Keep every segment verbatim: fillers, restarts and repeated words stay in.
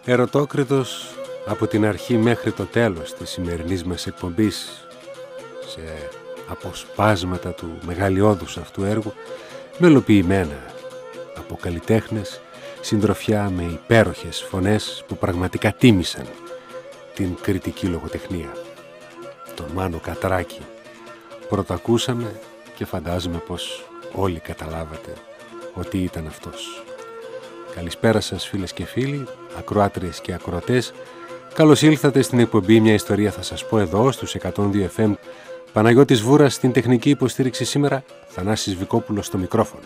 Ερωτόκριτος από την αρχή μέχρι το τέλος της σημερινής μας εκπομπής, σε αποσπάσματα του μεγαλειώδους αυτού έργου, μελοποιημένα από καλλιτέχνες, συντροφιά με υπέροχες φωνές που πραγματικά τίμησαν την κριτική λογοτεχνία. Τον Μάνο Κατράκη πρωτακούσαμε και φαντάζομαι πως όλοι καταλάβατε ότι ήταν αυτός. Καλησπέρα σας φίλες και φίλοι, ακροάτριες και ακροατές. Καλώς ήλθατε στην εκπομπή «Μια ιστορία θα σας πω» εδώ στους εκατόν δύο εφ εμ. Παναγιώτης Βούρας στην τεχνική υποστήριξη σήμερα, Θανάσης Βικόπουλος στο μικρόφωνο.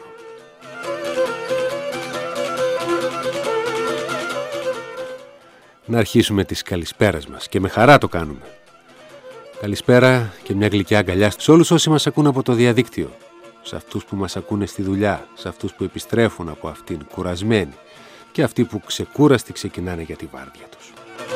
Να αρχίσουμε τις καλησπέρες μας και με χαρά το κάνουμε. Καλησπέρα και μια γλυκιά αγκαλιά σε όλους όσοι μας ακούν από το διαδίκτυο, σε αυτούς που μας ακούνε στη δουλειά, σε αυτούς που επιστρέφουν από αυτήν κουρασμένοι και αυτοί που ξεκούραστοι ξεκινάνε για τη βάρδια τους.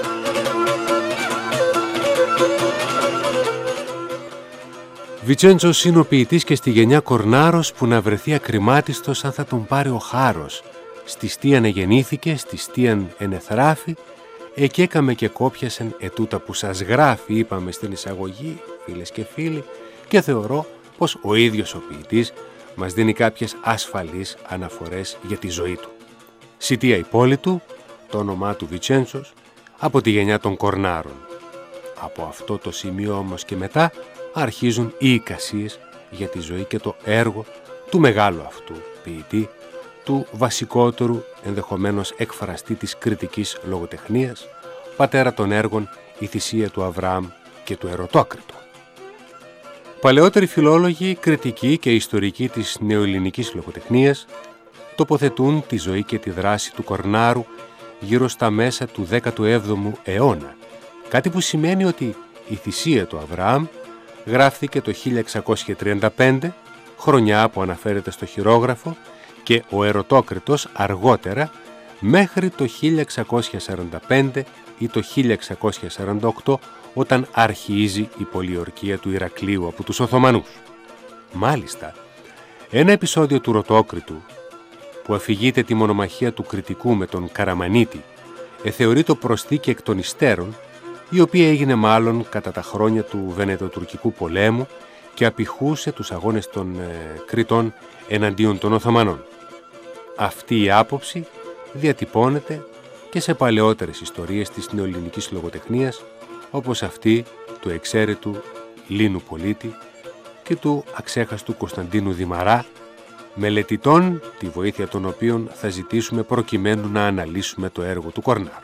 Βιτσέντσος είναι ο ποιητής και στη γενιά Κορνάρος που να βρεθεί ακριμάτιστος αν θα τον πάρει ο χάρος. Στη στίαν εγεννήθηκε, στη στίαν ενεθράφη, εκεί έκαμε και κόπιασεν ετούτα που σας γράφει, είπαμε στην εισαγωγή, φίλες και φίλοι, και θεωρώ πως ο ίδιος ο ποιητής μας δίνει κάποιες ασφαλείς αναφορές για τη ζωή του. Σιτία Υπόλοιτου, το όνομά του Βιτσέντσος, από τη γενιά των Κορνάρων. Από αυτό το σημείο όμως και μετά αρχίζουν οι εικασίες για τη ζωή και το έργο του μεγάλου αυτού ποιητή, του βασικότερου ενδεχομένως εκφραστή της κριτικής λογοτεχνίας, πατέρα των έργων «Η θυσία του Αβραάμ» και του Ερωτόκριτου. Παλαιότεροι φιλόλογοι, κριτικοί και ιστορικοί της νεοελληνικής λογοτεχνίας τοποθετούν τη ζωή και τη δράση του Κορνάρου γύρω στα μέσα του δέκατου έβδομου αιώνα, κάτι που σημαίνει ότι η θυσία του Αβραάμ γράφτηκε το χίλια εξακόσια τριάντα πέντε, χρονιά που αναφέρεται στο χειρόγραφο, και ο Ερωτόκριτος αργότερα μέχρι το χίλια εξακόσια σαράντα πέντε ή το χίλια εξακόσια σαράντα οκτώ, όταν αρχίζει η πολιορκία του Ηρακλείου από τους Οθωμανούς. Μάλιστα, ένα επεισόδιο του Ρωτόκριτου που αφηγείται τη μονομαχία του κριτικού με τον Καραμανίτη εθεωρεί το προσθήκη εκ των υστέρων, η οποία έγινε μάλλον κατά τα χρόνια του Βενετοτουρκικού πολέμου και απηχούσε τους αγώνες των ε, Κρητών εναντίον των Οθωμανών. Αυτή η άποψη διατυπώνεται και σε παλαιότερες ιστορίες της νεοελληνικής λογοτεχνίας, όπως αυτή του εξαίρετου Λίνου Πολίτη και του αξέχαστου Κωνσταντίνου Δημαρά, μελετητών τη βοήθεια των οποίων θα ζητήσουμε προκειμένου να αναλύσουμε το έργο του Κορνάρου.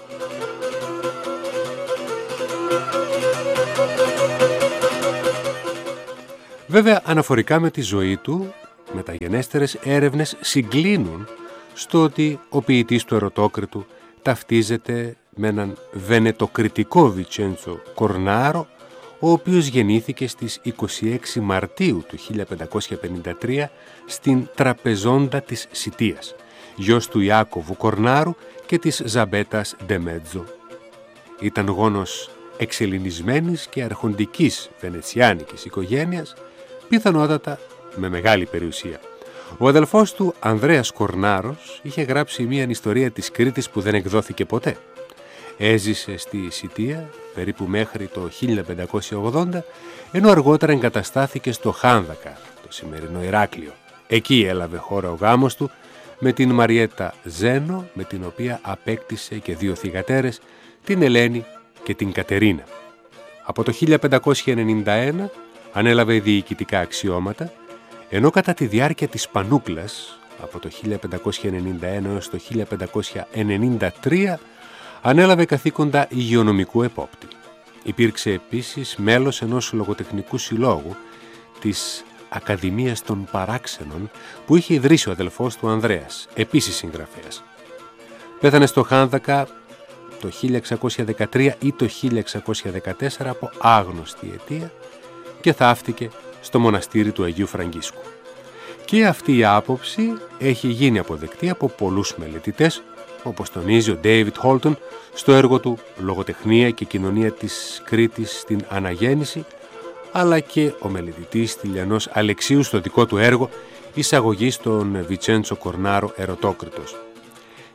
Βέβαια, αναφορικά με τη ζωή του, μεταγενέστερες έρευνες συγκλίνουν στο ότι ο ποιητής του Ερωτόκριτου ταυτίζεται με έναν βενετοκριτικό Βιτσέντσο Κορνάρο, ο οποίος γεννήθηκε στις είκοσι έξι Μαρτίου του χίλια πεντακόσια πενήντα τρία στην Τραπεζόντα της Σιτίας, γιος του Ιάκωβου Κορνάρου και της Ζαμπέτας Ντεμέτζο. Ήταν γόνος εξελληνισμένης και αρχοντικής βενετσιάνικης οικογένειας, πιθανότατα με μεγάλη περιουσία. Ο αδελφός του, Ανδρέας Κορνάρος, είχε γράψει μια ιστορία της Κρήτης που δεν εκδόθηκε ποτέ. Έζησε στη Σιτία περίπου μέχρι το χίλια πεντακόσια ογδόντα, ενώ αργότερα εγκαταστάθηκε στο Χάνδακα, το σημερινό Ηράκλειο. Εκεί έλαβε χώρα ο γάμος του με την Μαριέτα Ζένο, με την οποία απέκτησε και δύο θυγατέρες, την Ελένη και την Κατερίνα. Από το χίλια πεντακόσια ενενήντα ένα ανέλαβε διοικητικά αξιώματα, ενώ κατά τη διάρκεια της Πανούκλας, από το χίλια πεντακόσια ενενήντα ένα έως το χίλια πεντακόσια ενενήντα τρία, ανέλαβε καθήκοντα υγειονομικού επόπτη. Υπήρξε επίσης μέλος ενός λογοτεχνικού συλλόγου της Ακαδημίας των Παράξενων που είχε ιδρύσει ο αδελφός του Ανδρέας, επίσης συγγραφέας. Πέθανε στο Χάνδακα το χίλια εξακόσια δεκατρία ή το χίλια εξακόσια δεκατέσσερα από άγνωστη αιτία και θαύτηκε στο μοναστήρι του Αγίου Φραγκίσκου. Και αυτή η άποψη έχει γίνει αποδεκτή από πολλούς μελετητές, όπως τονίζει ο Ντέιβιτ Χόλτον στο έργο του «Λογοτεχνία και κοινωνία της Κρήτης στην Αναγέννηση», αλλά και ο μελετητής Τηλιανός Αλεξίου στο δικό του έργο «Εισαγωγή στον Βιτσέντσο Κορνάρο Ερωτόκριτος».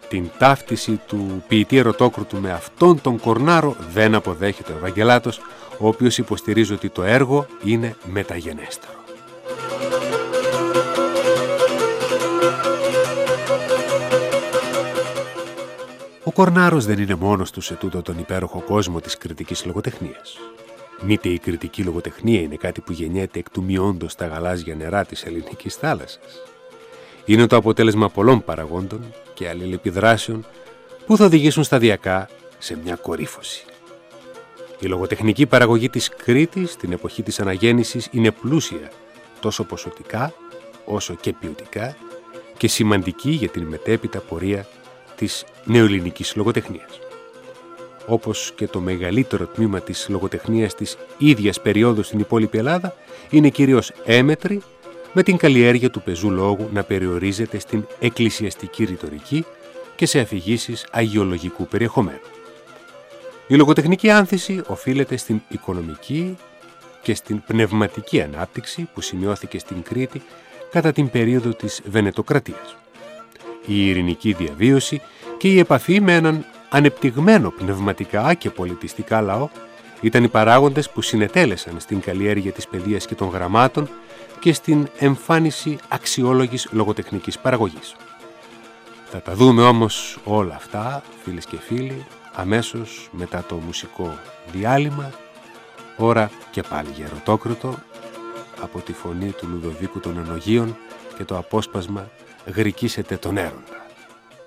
Την ταύτιση του ποιητή ερωτόκριτου με αυτόν τον Κορνάρο δεν αποδέχεται ο Ευαγγελάτος, ο οποίος υποστηρίζει ότι το έργο είναι μεταγενέστερο. Ο Κορνάρος δεν είναι μόνος του σε τούτο τον υπέροχο κόσμο της κριτικής λογοτεχνίας. Μήτε η κριτική λογοτεχνία είναι κάτι που γεννιέται εκ του μειόντος στα γαλάζια νερά της ελληνικής θάλασσας. Είναι το αποτέλεσμα πολλών παραγόντων και αλληλεπιδράσεων που θα οδηγήσουν σταδιακά σε μια κορύφωση. Η λογοτεχνική παραγωγή της Κρήτης στην εποχή της αναγέννησης είναι πλούσια τόσο ποσοτικά όσο και ποιοτικά και σημαντική για την μετέπειτα πορεία της νεοελληνικής λογοτεχνίας. Όπως και το μεγαλύτερο τμήμα της λογοτεχνίας της ίδιας περίοδου στην υπόλοιπη Ελλάδα, είναι κυρίως έμετρη, με την καλλιέργεια του πεζού λόγου να περιορίζεται στην εκκλησιαστική ρητορική και σε αφηγήσεις αγιολογικού περιεχομένου. Η λογοτεχνική άνθηση οφείλεται στην οικονομική και στην πνευματική ανάπτυξη που σημειώθηκε στην Κρήτη κατά την περίοδο της Βενετοκρατίας. Η ειρηνική διαβίωση και η επαφή με έναν ανεπτυγμένο πνευματικά και πολιτιστικά λαό ήταν οι παράγοντες που συνετέλεσαν στην καλλιέργεια της παιδείας και των γραμμάτων και στην εμφάνιση αξιόλογης λογοτεχνικής παραγωγής. Θα τα δούμε όμως όλα αυτά, φίλες και φίλοι, αμέσως μετά το μουσικό διάλειμμα, ώρα και πάλι για ερωτόκριτο, από τη φωνή του Λουδοβίκου των Ενογείων και το απόσπασμα «Γρικήσετε τον Έροντα».